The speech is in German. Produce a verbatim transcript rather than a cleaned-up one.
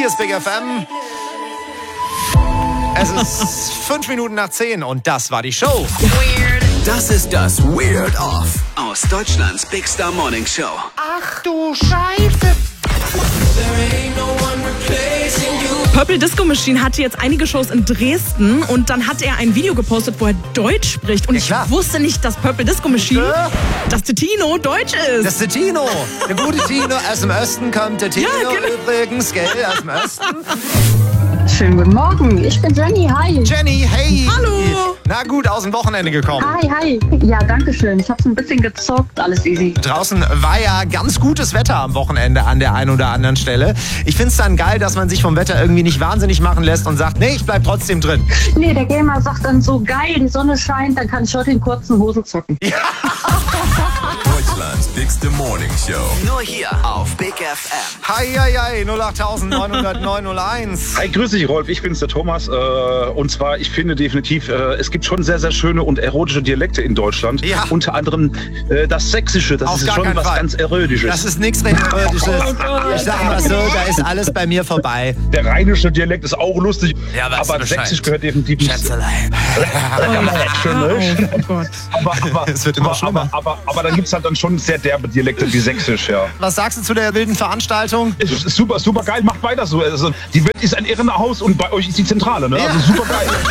Hier ist Big F M. Es ist fünf Minuten nach zehn und das war die Show. Weird. Das ist das Weird Off aus Deutschlands Big Star Morning Show. Ach du Scheiße. Purple Disco Machine hatte jetzt einige Shows in Dresden und dann hat er ein Video gepostet, wo er Deutsch spricht. Und Ja, ich wusste nicht, dass Purple Disco Machine, Ja. dass der Tino Deutsch ist. Das ist der Tino. Der gute Tino. Aus dem Osten kommt der Tino Ja, genau. übrigens, gell? Aus dem Osten. Schönen guten Morgen, ich bin Jenny, hi. Jenny, hey. Hallo. Na gut, aus dem Wochenende gekommen. Hi, hi. Ja, danke schön. Ich hab's ein bisschen gezockt, alles easy. Draußen war ja ganz gutes Wetter am Wochenende an der einen oder anderen Stelle. Ich find's dann geil, dass man sich vom Wetter irgendwie nicht wahnsinnig machen lässt und sagt, nee, ich bleib trotzdem drin. Nee, der Gamer sagt dann so, geil, die Sonne scheint, dann kann ich heute in kurzen Hosen zocken. Deutschlands bigste Morning Show. Nur hier auf Big F M. Hi, hi, hi, null acht neun null null neun null eins. Hi, grüß dich, Rolf. Ich bin's, der Thomas. Äh, und zwar, ich finde definitiv, äh, es gibt schon sehr, sehr schöne und erotische Dialekte in Deutschland. Ja. Unter anderem äh, das Sächsische. Das Auf ist gar schon keinen was Fall. ganz Erotisches. Das ist nichts Erotisches. Ich sag mal so, da ist alles bei mir vorbei. Der rheinische Dialekt ist auch lustig, Ja, weißt du aber Bescheid. Sächsisch gehört definitiv nicht. Schätzelein. Oh Gott. aber, aber, Es wird immer aber, schlimmer. aber, aber, aber dann gibt's halt dann schon sehr derbe Dialekte wie Sächsisch, ja. Was sagst du zu der wilden Veranstaltung? Es ist super, super geil. Macht weiter so. Also, die Welt ist ein Irrenhaus und bei euch ist die Zentrale, ne? Also super geil.